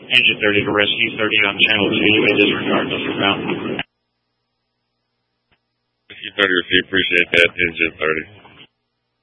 Engine 30 to rescue 30 on channel 2. You may disregard this route. Rescue 30, receive. Appreciate that. Engine 30.